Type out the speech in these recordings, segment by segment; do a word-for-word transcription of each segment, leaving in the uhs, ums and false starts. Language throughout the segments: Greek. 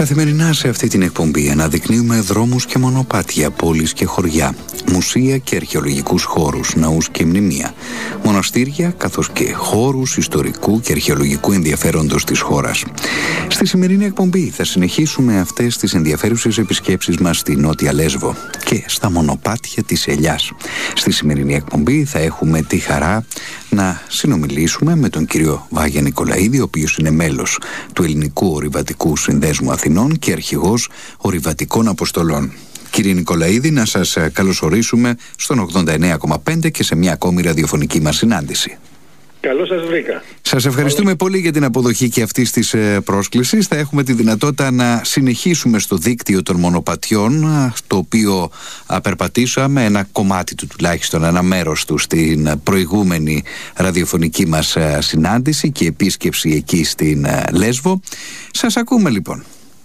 Καθημερινά σε αυτή την εκπομπή αναδεικνύουμε δρόμους και μονοπάτια, πόλεις και χωριά, μουσεία και αρχαιολογικούς χώρους, ναούς και μνημεία, μοναστήρια καθώς και χώρους ιστορικού και αρχαιολογικού ενδιαφέροντος της χώρας. Στη σημερινή εκπομπή θα συνεχίσουμε αυτές τις ενδιαφέρουσες επισκέψεις μας στη Νότια Λέσβο και στα μονοπάτια της Ελιάς. Στη σημερινή εκπομπή θα έχουμε τη χαρά να συνομιλήσουμε με τον κύριο Βάγια Νικολαίδη, ο οποίος είναι μέλος του Ελληνικού Ορειβατικού Συνδέσμου Αθηνών και αρχηγός ορειβατικών αποστολών. Κύριε Νικολαίδη, να σας καλωσορίσουμε στον ογδόντα εννέα κόμμα πέντε και σε μια ακόμη ραδιοφωνική μας συνάντηση. Καλώς σας βρήκα. Σας ευχαριστούμε Καλώς. πολύ για την αποδοχή και αυτής της πρόσκλησης. Θα έχουμε τη δυνατότητα να συνεχίσουμε στο δίκτυο των μονοπατιών, το οποίο περπατήσαμε ένα κομμάτι του τουλάχιστον, ένα μέρος του στην προηγούμενη ραδιοφωνική μας συνάντηση και επίσκεψη εκεί στην Λέσβο. Σας ακούμε λοιπόν.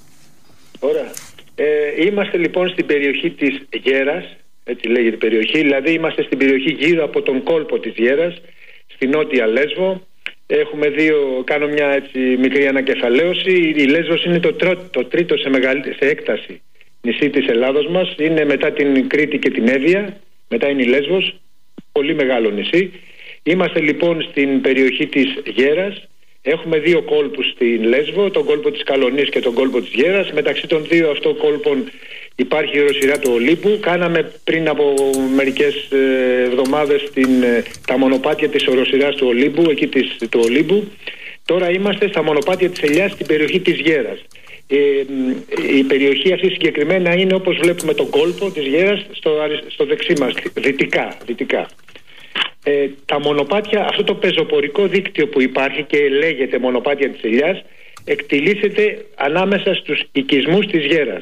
Ωραία. Ε, είμαστε λοιπόν στην περιοχή της Γέρας, έτσι λέγεται η περιοχή, δηλαδή είμαστε στην περιοχή γύρω από τον κόλπο της Γέρας, στη Νότια Λέσβο. Έχουμε δύο, κάνω μια έτσι μικρή ανακεφαλαίωση. Η Λέσβος είναι το, τρό, το τρίτο σε, μεγαλ, σε έκταση νησί της Ελλάδος μας. Είναι μετά την Κρήτη και την Εύβοια. Μετά είναι η Λέσβος, πολύ μεγάλο νησί. Είμαστε λοιπόν στην περιοχή της Γέρας. Έχουμε δύο κόλπους στην Λέσβο, τον κόλπο της Καλονής και τον κόλπο της Γέρας. Μεταξύ των δύο αυτών κόλπων υπάρχει η οροσειρά του Ολύμπου. Κάναμε πριν από μερικές εβδομάδες την, τα μονοπάτια της οροσειράς του Ολύμπου, εκεί της, του Ολύμπου. Τώρα είμαστε στα μονοπάτια της Ελιάς στην περιοχή της Γέρας. Ε, η περιοχή αυτή συγκεκριμένα είναι, όπως βλέπουμε, τον κόλπο της Γέρας στο, στο δεξί μας, δυτικά, δυτικά. Ε, τα μονοπάτια, αυτό το πεζοπορικό δίκτυο που υπάρχει και λέγεται μονοπάτια της Ελιάς, εκτιλήσεται ανάμεσα στους οικισμούς της Γέρας.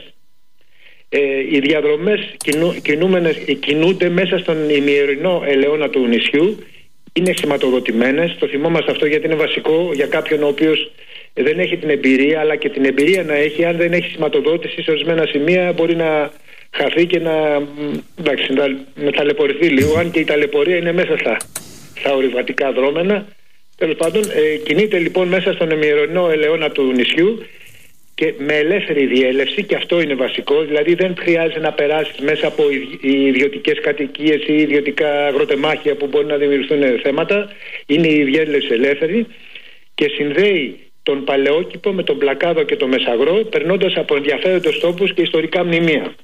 Ε, οι διαδρομές κινού, κινούνται μέσα στον ημιερινό ελαιώνα του νησιού. Είναι σηματοδοτημένες. Το θυμόμαστε αυτό γιατί είναι βασικό για κάποιον ο οποίος δεν έχει την εμπειρία, αλλά και την εμπειρία να έχει, αν δεν έχει σηματοδότηση σε ορισμένα σημεία μπορεί να χαθεί και να, εντάξει, να, να ταλαιπωρηθεί λίγο, αν και η ταλαιπωρία είναι μέσα στα, στα ορειβατικά δρόμενα. Τέλος πάντων, ε, κινείται λοιπόν μέσα στον ημιερινό ελαιώνα του νησιού και με ελεύθερη διέλευση, και αυτό είναι βασικό, δηλαδή δεν χρειάζεται να περάσεις μέσα από ιδιωτικές κατοικίες ή ιδιωτικά αγροτεμάχια που μπορεί να δημιουργηθούν θέματα. Είναι η διέλευση ελεύθερη και συνδέει τον Παλαιόκηπο με τον Πλακάδο και τον Μεσαγρό, περνώντας από ενδιαφέροντες τόπους και ιστορικά μνημεία.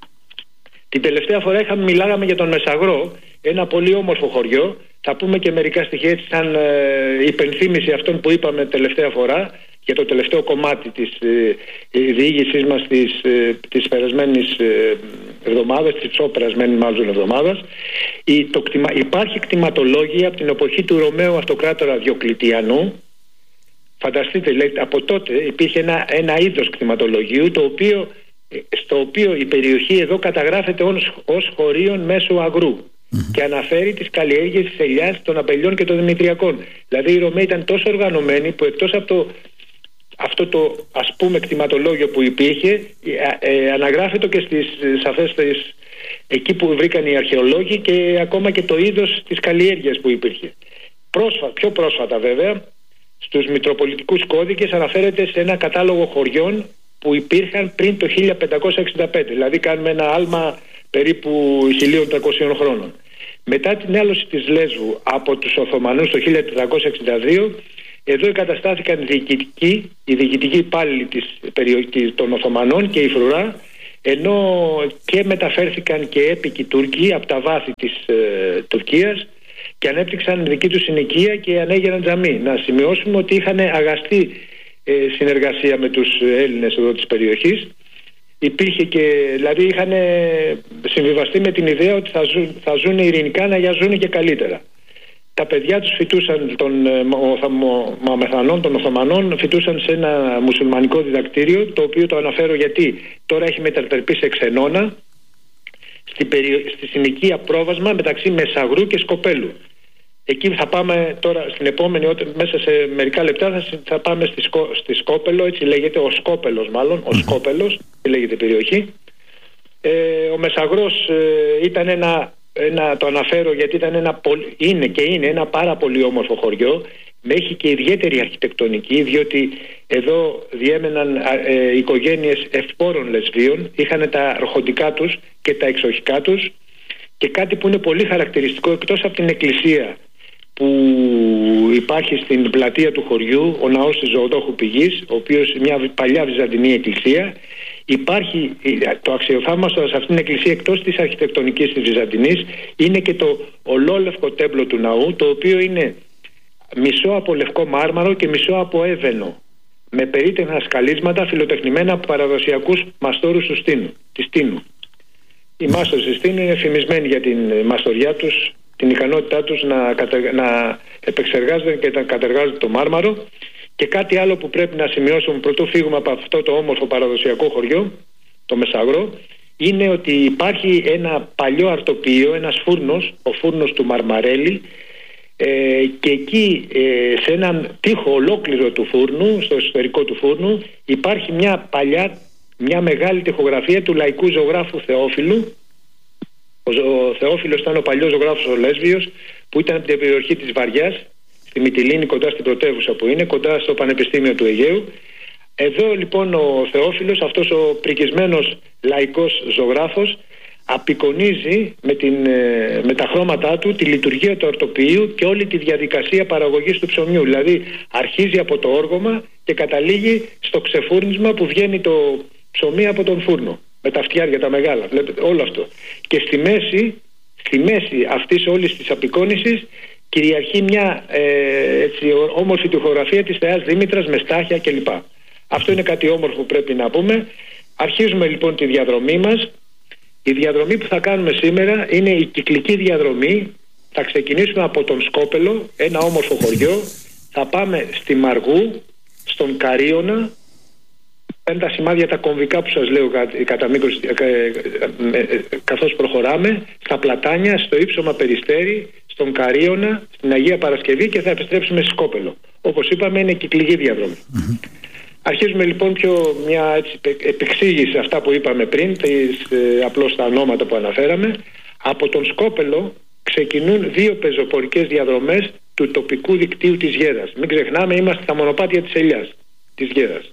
Την τελευταία φορά είχαμε, μιλάγαμε για τον Μεσαγρό, ένα πολύ όμορφο χωριό. Θα πούμε και μερικά στοιχεία έτσι σαν ε, υπενθύμηση αυτών που είπαμε τελευταία φορά για το τελευταίο κομμάτι της ε, διήγησής μας της, ε, της περασμένης ε, εβδομάδας, της ψώπερασμένης μάλλον εβδομάδας. Η, το, υπάρχει κτηματολόγια από την εποχή του Ρωμαίου Αυτοκράτορα Διοκλητιανού. Φανταστείτε, λέει, από τότε υπήρχε ένα, ένα είδος κτηματολογίου, το οποίο, στο οποίο η περιοχή εδώ καταγράφεται ως, ως χωρίον μέσω αγρού mm-hmm. και αναφέρει τις καλλιέργειες της ελιάς, των αμπελιών και των δημητριακών. Δηλαδή οι Ρωμαίοι ήταν τόσο οργανωμένοι που εκτός από το, αυτό το ας πούμε κτηματολόγιο που υπήρχε, ε, ε, αναγράφεται και στις, σε αυτές τις, εκεί που βρήκαν οι αρχαιολόγοι, και ακόμα και το είδος της καλλιέργειας που υπήρχε. Πρόσφατα, πιο πρόσφατα βέβαια, στους Μητροπολιτικούς Κώδικες αναφέρεται σε ένα κατάλογο χωριών που υπήρχαν πριν το χίλια πεντακόσια εξήντα πέντε, δηλαδή κάνουμε ένα άλμα περίπου χίλια τριακοσίων χρόνων. Μετά την άλωση της Λέσβου από τους Οθωμανούς το χίλια τετρακόσια εξήντα δύο, εδώ εγκαταστάθηκαν διοικητικοί, οι διοικητικοί υπάλληλοι της περιοχής των Οθωμανών και η φρουρά, ενώ και μεταφέρθηκαν και έπικοι Τούρκοι από τα βάθη της ε, Τουρκίας και ανέπτυξαν δική τους συνοικία και ανέγεραν τζαμί. Να σημειώσουμε ότι είχαν αγαστή ε, συνεργασία με τους Έλληνες εδώ της περιοχής. Υπήρχε και, δηλαδή είχαν συμβιβαστεί με την ιδέα ότι θα ζουν, θα ζουν ειρηνικά, να ζουν και καλύτερα. Τα παιδιά τους φοιτούσαν των Μαμεθανών, των Οθωμανών, φοιτούσαν σε ένα μουσουλμανικό διδακτήριο, το οποίο το αναφέρω γιατί τώρα έχει μετατραπεί σε ξενώνα, στη, περιο... στη συνοικία Πρόβασμα μεταξύ Μεσαγρού και Σκοπέλου. Εκεί θα πάμε τώρα στην επόμενη, μέσα σε μερικά λεπτά θα, θα πάμε στη, Σκο... στη Σκόπελο, έτσι λέγεται, ο Σκόπελος μάλλον, ο Σκόπελος, έτσι λέγεται η περιοχή. Ε, ο Μεσαγρός ε, ήταν ένα, ένα, το αναφέρω γιατί ήταν ένα, είναι και είναι ένα πάρα πολύ όμορφο χωριό. έχει και ιδιαίτερη αρχιτεκτονική, διότι εδώ διέμεναν ε, οικογένειες ευπόρων λεσβίων, είχαν τα αρχοντικά τους και τα εξοχικά τους, και κάτι που είναι πολύ χαρακτηριστικό, εκτός από την εκκλησία που υπάρχει στην πλατεία του χωριού, ο ναός της Ζωοδόχου Πηγής, ο οποίος είναι μια παλιά βυζαντινή εκκλησία, υπάρχει το αξιοθαύμαστο σε αυτήν την εκκλησία, εκτός της αρχιτεκτονικής της βυζαντινής, είναι και το ολόλευκο τέμπλο του ναού, το οποίο είναι μισό από λευκό μάρμαρο και μισό από έβαινο, με περίτεχνα σκαλίσματα φιλοτεχνημένα από παραδοσιακούς μαστόρους του Στήνου, της Τίνου. Οι μάστορες της Τίνου είναι φημισμένοι για την μαστοριά τους, την ικανότητά τους να, κατε, να επεξεργάζονται και να κατεργάζονται το μάρμαρο. Και κάτι άλλο που πρέπει να σημειώσουμε πρωτού φύγουμε από αυτό το όμορφο παραδοσιακό χωριό, το Μεσαγρό, είναι ότι υπάρχει ένα παλιό αρτοποιείο, ένας φούρνος, ο φούρνος του Μαρμαρέλη, ε, και εκεί ε, σε έναν τοίχο ολόκληρο του φούρνου, στο εσωτερικό του φούρνου, υπάρχει μια παλιά, μια μεγάλη τοιχογραφία του λαϊκού ζωγράφου Θεόφιλου. Ο, ο Θεόφιλος ήταν ο παλιός ζωγράφος ο Λέσβιος, που ήταν από την περιοχή της Βαριάς, στη Μυτιλήνη, κοντά στην πρωτεύουσα που είναι, κοντά στο Πανεπιστήμιο του Αιγαίου. Εδώ λοιπόν ο Θεόφιλος, αυτός ο πρικισμένος λαϊκός ζωγράφος, απεικονίζει με, την, με τα χρώματά του τη λειτουργία του αρτοποιείου και όλη τη διαδικασία παραγωγής του ψωμιού. Δηλαδή αρχίζει από το όργωμα και καταλήγει στο ξεφούρνισμα που βγαίνει το ψωμί από τον φούρνο, με τα φτιάρια τα μεγάλα, βλέπετε όλο αυτό. Και στη μέση, στη μέση αυτής όλης της απεικόνησης κυριαρχεί μια ε, έτσι, όμορφη τοιχογραφία της θεάς Δήμητρας με στάχια κλπ. Αυτό είναι κάτι όμορφο που πρέπει να πούμε. Αρχίζουμε λοιπόν τη διαδρομή μας. Η διαδρομή που θα κάνουμε σήμερα είναι η κυκλική διαδρομή. Θα ξεκινήσουμε από τον Σκόπελο, ένα όμορφο χωριό. Θα πάμε στη Μαργού, στον Καρίωνα. Είναι τα σημάδια τα κομβικά που σας λέω κατά μήκος, καθώς προχωράμε. Στα Πλατάνια, στο Ύψωμα Περιστέρι, στον Καρίωνα, στην Αγία Παρασκευή, και θα επιστρέψουμε στη Σκόπελο. Όπως είπαμε, είναι κυκλική διαδρομή. Mm-hmm. Αρχίζουμε λοιπόν πιο μια έτσι, επεξήγηση αυτά που είπαμε πριν, τις, ε, απλώς τα ονόματα που αναφέραμε. Από τον Σκόπελο ξεκινούν δύο πεζοπορικές διαδρομές του τοπικού δικτύου της Γέρας. Μην ξεχνάμε, είμαστε στα μονοπάτια της Ελιάς, της Γέρας.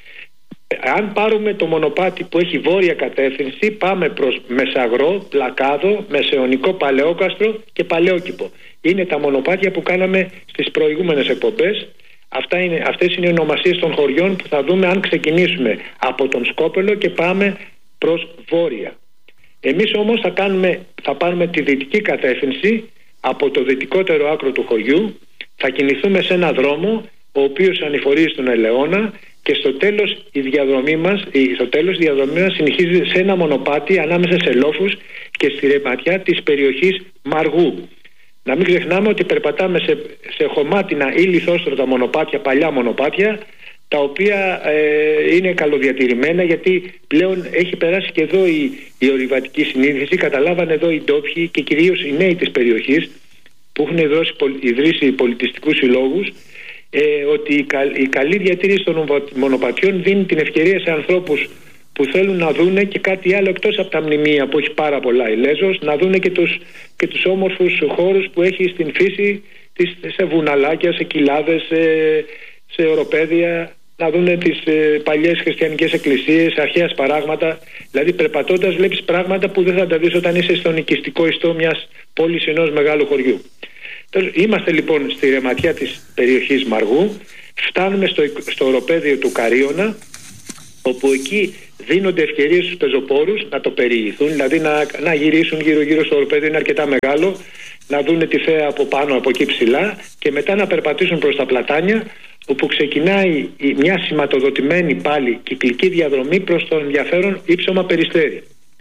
Αν πάρουμε το μονοπάτι που έχει βόρεια κατεύθυνση, πάμε προς Μεσαγρό, Πλακάδο, Μεσαιωνικό Παλαιόκαστρο και Παλαιόκηπο. Είναι τα μονοπάτια που κάναμε στις προηγούμενες εκπομπές. Αυτά είναι, αυτές είναι οι ονομασίες των χωριών που θα δούμε αν ξεκινήσουμε από τον Σκόπελο και πάμε προς βόρεια. Εμείς όμως θα, κάνουμε, θα πάρουμε τη δυτική κατεύθυνση από το δυτικότερο άκρο του χωριού. Θα κινηθούμε σε ένα δρόμο ο οποίος ανηφορεί στον Ελαιώνα, και στο τέλος η διαδρομή μας, στο τέλος η διαδρομή μας συνεχίζει σε ένα μονοπάτι ανάμεσα σε λόφους και στη ρεματιά της περιοχής Μαργού. Να μην ξεχνάμε ότι περπατάμε σε, σε χωμάτινα ή λιθόστρωτα μονοπάτια, παλιά μονοπάτια, τα οποία ε, είναι καλοδιατηρημένα, γιατί πλέον έχει περάσει και εδώ η, η ορειβατική συνείδηση. Καταλάβανε εδώ οι ντόπιοι και κυρίως οι νέοι της περιοχής που έχουν δώσει, ιδρύσει πολιτιστικούς συλλόγους, ε, ότι η, καλ, η καλή διατήρηση των μονοπατιών δίνει την ευκαιρία σε ανθρώπους που θέλουν να δούνε και κάτι άλλο εκτός από τα μνημεία που έχει πάρα πολλά η Λέσβος, να δούνε και τους, και τους όμορφους χώρους που έχει στην φύση, σε βουναλάκια, σε κοιλάδες, σε, σε οροπέδια, να δούνε τις ε, παλιές χριστιανικές εκκλησίες, αρχαία σπαράγματα. Δηλαδή περπατώντας βλέπεις πράγματα που δεν θα τα δεις όταν είσαι στον οικιστικό ιστό μιας πόλης, ενός μεγάλου χωριού. Είμαστε λοιπόν στη ρεματιά της περιοχής Μαργού, φτάνουμε στο, στο οροπέδιο του Καρίωνα, όπου εκεί δίνονται ευκαιρίες στους πεζοπόρους να το περιηγηθούν, δηλαδή να, να γυρίσουν γύρω γύρω στο οροπέδιο, είναι αρκετά μεγάλο, να δούνε τη θέα από πάνω, από εκεί ψηλά, και μετά να περπατήσουν προς τα Πλατάνια, όπου ξεκινάει μια σηματοδοτημένη πάλι κυκλική διαδρομή προς τον ενδιαφέρον Ύψωμα Περιστέρι.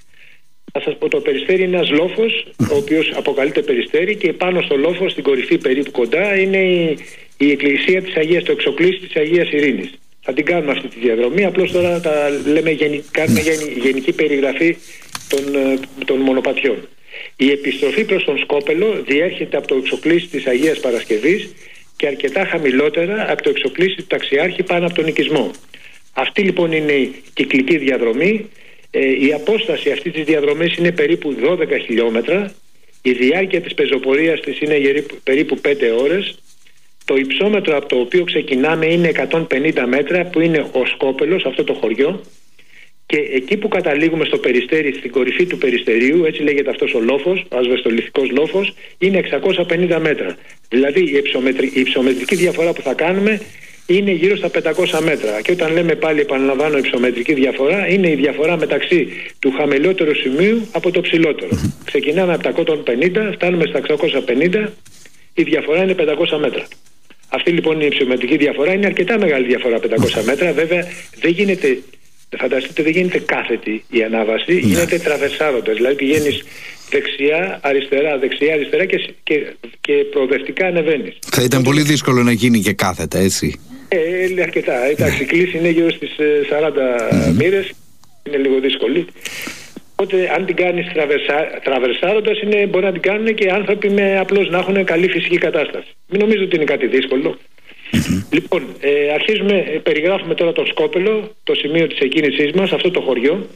Θα σας πω, το Περιστέρι είναι ένας λόφος, ο οποίος αποκαλείται Περιστέρι, και πάνω στο λόφο, στην κορυφή περίπου κοντά, είναι η, η εκκλησία της Αγίας, το εξοκλήσι της Αγίας Ειρήνης. Θα την κάνουμε αυτή τη διαδρομή, απλώς τώρα τα λέμε γενι, κάνουμε γενική περιγραφή των, των μονοπατιών. Η επιστροφή προς τον Σκόπελο διέρχεται από το εξοκλήσι της Αγίας Παρασκευής και αρκετά χαμηλότερα από το εξοκλήσι του Ταξιάρχη πάνω από τον οικισμό. Αυτή λοιπόν είναι η κυκλική διαδρομή. Ε, η απόσταση αυτή της διαδρομής είναι περίπου δώδεκα χιλιόμετρα. Η διάρκεια της πεζοπορίας της είναι περίπου πέντε ώρες. Το υψόμετρο από το οποίο ξεκινάμε είναι εκατόν πενήντα μέτρα, που είναι ο Σκόπελος, αυτό το χωριό, και εκεί που καταλήγουμε στο Περιστέρι, στην κορυφή του Περιστερίου, έτσι λέγεται αυτός ο λόφος, ο ασβεστολιθικός λόφος, είναι εξακόσια πενήντα μέτρα. Δηλαδή η, υψομετρη, η υψομετρική διαφορά που θα κάνουμε είναι γύρω στα πεντακόσια μέτρα. Και όταν λέμε πάλι, επαναλαμβάνω, υψομετρική διαφορά, είναι η διαφορά μεταξύ του χαμηλότερου σημείου από το ψηλότερο. Ξεκινάμε από τα εκατόν πενήντα, φτάνουμε στα εξακόσια πενήντα, η διαφορά είναι πεντακόσια μέτρα. Αυτή λοιπόν η υψομετρική διαφορά είναι αρκετά μεγάλη διαφορά, πεντακόσια μέτρα. Βέβαια δεν γίνεται, φανταστείτε, δεν γίνεται κάθετη η ανάβαση, yeah. γίνεται τραβερσάροντας. Δηλαδή πηγαίνεις δεξιά, αριστερά, δεξιά, αριστερά και, και, και προοδευτικά ανεβαίνεις. Θα ήταν πολύ δύσκολο να γίνει και κάθετα, έτσι. Ε, είναι αρκετά. Εντάξει, η κλίση είναι γύρω στις σαράντα mm-hmm. μοίρες, είναι λίγο δύσκολη. Οπότε αν την κάνεις τραβερσά, τραβερσάροντας, είναι, μπορεί να την κάνουν και άνθρωποι με απλώς να έχουν καλή φυσική κατάσταση. Μην νομίζω ότι είναι κάτι δύσκολο. Mm-hmm. Λοιπόν, ε, αρχίζουμε, ε, περιγράφουμε τώρα το Σκόπελο, το σημείο της εκκίνησής μας, αυτό το χωριό.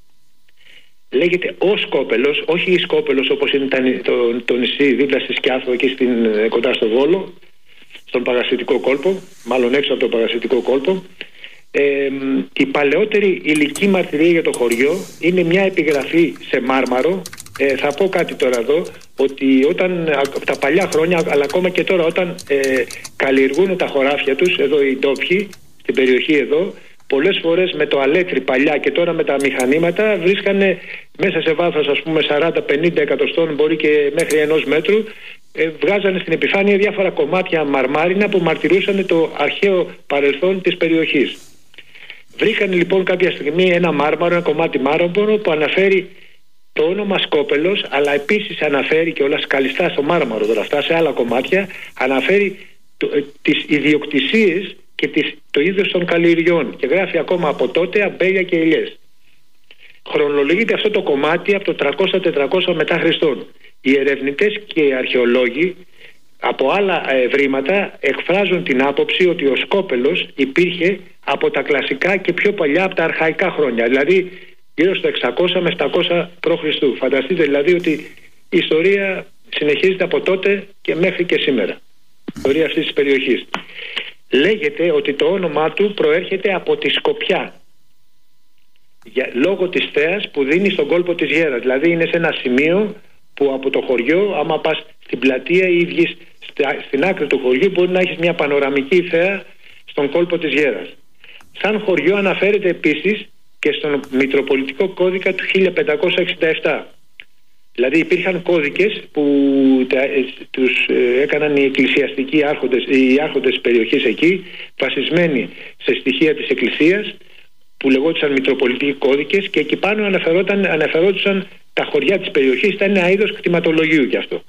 Λέγεται ο Σκόπελος, όχι η Σκόπελος όπως είναι το, το νησί δίπλα στη Σκιάθο, εκεί στην, κοντά στο Βόλο, στον Παγασιτικό κόλπο, μάλλον έξω από τον Παγασιτικό κόλπο. Ε, η παλαιότερη υλική μαρτυρία για το χωριό είναι μια επιγραφή σε μάρμαρο. Ε, θα πω κάτι τώρα εδώ, ότι όταν από τα παλιά χρόνια, αλλά ακόμα και τώρα, όταν ε, καλλιεργούν τα χωράφια τους εδώ οι ντόπιοι στην περιοχή εδώ, πολλές φορές με το αλέτρι παλιά και τώρα με τα μηχανήματα βρίσκανε μέσα σε βάθος, ας πούμε, σαράντα πενήντα εκατοστών, μπορεί και μέχρι ενός μέτρου, ε, βγάζανε στην επιφάνεια διάφορα κομμάτια μαρμάρινα που μαρτυρούσαν το αρχαίο παρελθόν της περιοχής. Βρήκαν λοιπόν κάποια στιγμή ένα μάρμαρο, ένα κομμάτι μάρμαρο που αναφέρει το όνομα Σκόπελος, αλλά επίσης αναφέρει και όλα σκαλιστά στο μάρμαρο, τώρα αυτά σε άλλα κομμάτια, αναφέρει το, ε, τις ιδιοκτησίες και τις, το είδος των καλλιεργειών και γράφει ακόμα από τότε αμπέλια και ελιές. Χρονολογείται αυτό το κομμάτι από το τριακόσια τετρακόσια μετά Χριστόν. Οι ερευνητές και οι αρχαιολόγοι από άλλα ευρήματα εκφράζουν την άποψη ότι ο Σκόπελος υπήρχε από τα κλασικά και πιο παλιά, από τα αρχαϊκά χρόνια, δηλαδή γύρω στο εξακόσια με επτακόσια προ Χριστού. Φανταστείτε δηλαδή ότι η ιστορία συνεχίζεται από τότε και μέχρι και σήμερα. Η ιστορία αυτής της περιοχής. Λέγεται ότι το όνομά του προέρχεται από τη Σκοπιά, για, λόγω της θέας που δίνει στον κόλπο της Γέρας. Δηλαδή είναι σε ένα σημείο που από το χωριό, άμα πας στην πλατεία ή βγεις στην άκρη του χωριού, μπορεί να έχεις μια πανοραμική θέα στον κόλπο της Γέρας. Σαν χωριό αναφέρεται επίσης και στον Μητροπολιτικό Κώδικα του χίλια πεντακόσια εξήντα επτά. Δηλαδή υπήρχαν κώδικες που τα, ε, τους ε, έκαναν οι εκκλησιαστικοί άρχοντες, οι άρχοντες της περιοχής εκεί, βασισμένοι σε στοιχεία της Εκκλησίας, που λεγόντουσαν Μητροπολιτικοί Κώδικες, και εκεί πάνω αναφερόντουσαν τα χωριά της περιοχής, ήταν ένα είδος κτηματολογίου κι αυτό.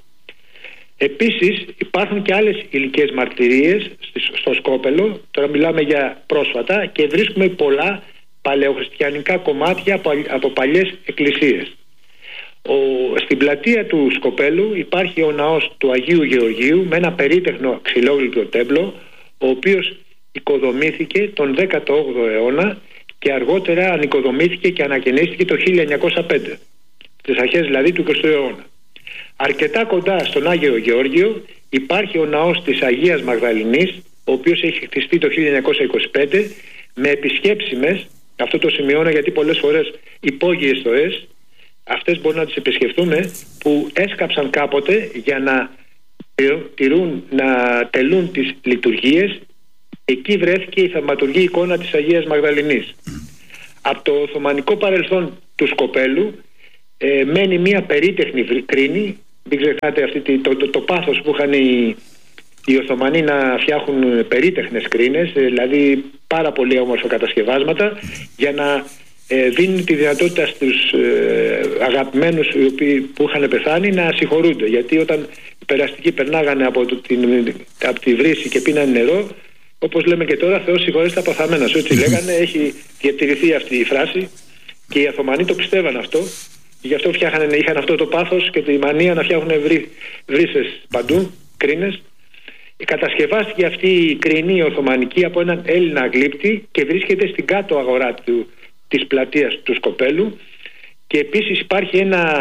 Επίσης υπάρχουν και άλλες υλικές μαρτυρίες στο Σκόπελο, τώρα μιλάμε για πρόσφατα, και βρίσκουμε πολλά παλαιοχριστιανικά κομμάτια από, από παλιές εκκλησίες. Ο, στην πλατεία του Σκοπέλου υπάρχει ο ναός του Αγίου Γεωργίου με ένα περίτεχνο ξυλόγλυπτο τέμπλο, ο οποίος οικοδομήθηκε τον δέκατο όγδοο αιώνα και αργότερα ανοικοδομήθηκε και ανακαινίστηκε το χίλια εννιακόσια πέντε, τις αρχές δηλαδή του εικοστού αιώνα. Αρκετά κοντά στον Άγιο Γεώργιο υπάρχει ο ναός της Αγίας Μαγδαληνής, ο οποίος έχει χτιστεί το χίλια εννιακόσια είκοσι πέντε με επισκέψιμες, αυτό το σημειώνω γιατί πολλές φορές υπόγειες στοές, αυτές μπορούν να τις επισκεφτούμε, που έσκαψαν κάποτε για να τηρούν, να τελούν τις λειτουργίες. Εκεί βρέθηκε η θαυματουργή εικόνα της Αγίας Μαγδαληνής. Από το Οθωμανικό παρελθόν του Σκοπέλου ε, μένει μια περίτεχνη κρίνη. Μην ξεχνάτε αυτή, το, το, το πάθος που είχαν οι, οι Οθωμανοί να φτιάχνουν περίτεχνες κρίνες, ε, δηλαδή πάρα πολύ όμορφα κατασκευάσματα, για να ε, δίνουν τη δυνατότητα στους ε, αγαπημένους οι οποίοι, που είχαν πεθάνει, να συγχωρούνται. Γιατί όταν οι περαστικοί περνάγανε από, το, την, από τη βρύση και πίνανε νερό, όπως λέμε και τώρα, Θεός συγχωρέσει τα παθαμένα σου, έτσι λέγανε. Έχει διατηρηθεί αυτή η φράση και οι Οθωμανοί το πιστεύαν αυτό. Γι' αυτό φτιάχανε, είχαν αυτό το πάθος και τη μανία να φτιάχνουν βρύ, βρύσες παντού, κρίνες. Κατασκευάστηκε αυτή η κρίνη Οθωμανική από έναν Έλληνα γλύπτη και βρίσκεται στην κάτω αγορά του, της πλατείας του Σκοπέλου. Και επίσης υπάρχει ένα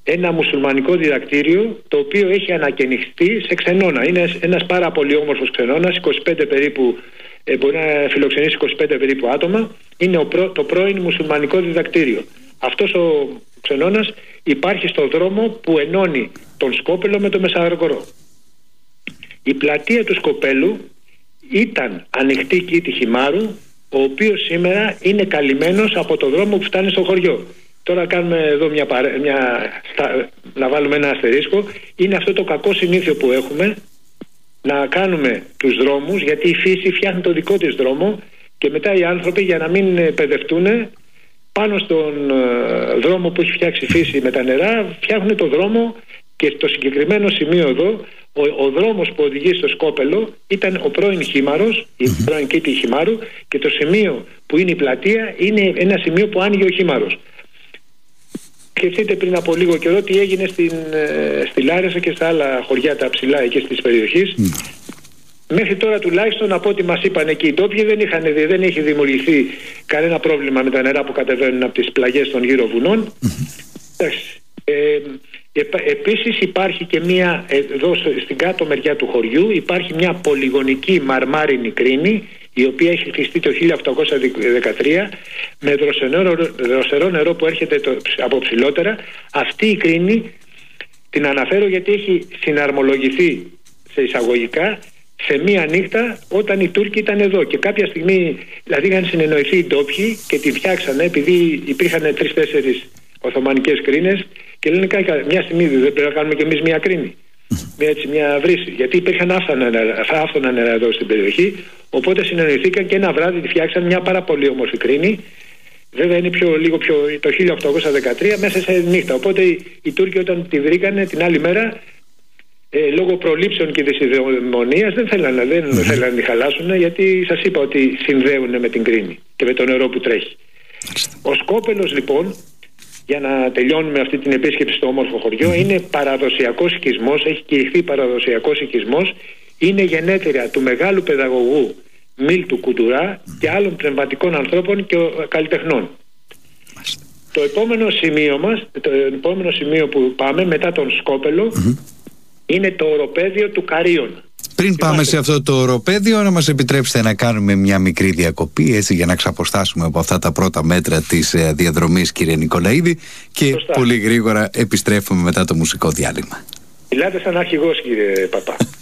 ένα μουσουλμανικό διδακτήριο, το οποίο έχει ανακαινιστεί σε ξενώνα. Είναι ένας πάρα πολύ όμορφος ξενώνας, είκοσι πέντε περίπου, ε, μπορεί να φιλοξενήσει είκοσι πέντε περίπου άτομα. Είναι ο προ, το πρώην μουσουλμανικό διδακτήριο. Αυτός ο ξενώνας υπάρχει στο δρόμο που ενώνει τον Σκόπελο με το Μεσαργορό. Η πλατεία του Σκοπέλου ήταν ανοιχτή κήτη χυμάρου, ο οποίος σήμερα είναι καλυμμένος από το δρόμο που φτάνει στο χωριό. Τώρα κάνουμε εδώ μια, μια να βάλουμε ένα αστερίσκο. Είναι αυτό το κακό συνήθειο που έχουμε, να κάνουμε τους δρόμους, γιατί η φύση φτιάχνει το δικό της δρόμο και μετά οι άνθρωποι, για να μην παιδευτούν, πάνω στον δρόμο που έχει φτιάξει η φύση με τα νερά, φτιάχνουν το δρόμο. Και στο συγκεκριμένο σημείο εδώ, ο, ο δρόμος που οδηγεί στο Σκόπελο ήταν ο πρώην Χήμαρος, η πρώην κήτη Χυμάρου, και το σημείο που είναι η πλατεία είναι ένα σημείο που άνοιγε ο Χήμαρος. Σκεφτείτε πριν από λίγο καιρό τι έγινε στην, στη Λάρισα και στα άλλα χωριά τα ψηλά εκεί της περιοχής. Mm. Μέχρι τώρα τουλάχιστον, από ό,τι μας είπαν εκεί οι ντόπιοι, δεν, είχαν, δεν έχει δημιουργηθεί κανένα πρόβλημα με τα νερά που κατεβαίνουν από τις πλαγιές των γύρω βουνών. Mm. Ε, Επίσης υπάρχει και μια, εδώ στην κάτω μεριά του χωριού υπάρχει μια πολυγονική μαρμάρινη κρίνη, η οποία έχει χτιστεί το χίλια οκτακόσια δεκατρία με δροσερό νερό που έρχεται το, από ψηλότερα. Αυτή η κρίνη την αναφέρω γιατί έχει συναρμολογηθεί σε εισαγωγικά σε μία νύχτα όταν οι Τούρκοι ήταν εδώ, και κάποια στιγμή δηλαδή είχαν συνεννοηθεί οι ντόπιοι και τη φτιάξανε, επειδή υπήρχαν τρεις-τέσσερις Οθωμανικές κρίνες, και λένε μια στιγμή δεν πρέπει να κάνουμε κι εμείς μια κρίνη, μια, έτσι, μια βρύση, γιατί υπήρχαν άφθονα νερά, άφθονα νερά εδώ στην περιοχή. Οπότε συνεννοηθήκαν και ένα βράδυ τη φτιάξαν μια πάρα πολύ όμορφη κρίνη. Βέβαια είναι πιο, λίγο πιο, το χίλια οκτακόσια δεκατρία, μέσα σε νύχτα. Οπότε οι, οι Τούρκοι όταν τη βρήκανε την άλλη μέρα, ε, λόγω προλήψεων και δυσιδαιμονίας δεν θέλανε, δεν mm-hmm. θέλανε να τη χαλάσουν, γιατί σας είπα ότι συνδέουν με την κρίνη και με το νερό που τρέχει. Ο Σκόπελος λοιπόν, για να τελειώνουμε αυτή την επίσκεψη στο όμορφο χωριό, mm-hmm. είναι παραδοσιακός οικισμός, έχει κηρυχθεί παραδοσιακός οικισμός, είναι γενέτειρα του μεγάλου παιδαγωγού Μίλτου Κουντουρά mm-hmm. και άλλων πνευματικών ανθρώπων και καλλιτεχνών. Mm-hmm. Το επόμενο σημείο μας, το επόμενο σημείο που πάμε μετά τον Σκόπελο mm-hmm. είναι το οροπέδιο του Καρίων. Πριν πάμε σε αυτό το οροπέδιο, να μας επιτρέψετε να κάνουμε μια μικρή διακοπή, έτσι, για να ξαποστάσουμε από αυτά τα πρώτα μέτρα της διαδρομής, κύριε Νικολαίδη, και Σωστά. πολύ γρήγορα επιστρέφουμε μετά το μουσικό διάλειμμα. Μιλάτε σαν αρχηγός, κύριε Παπά.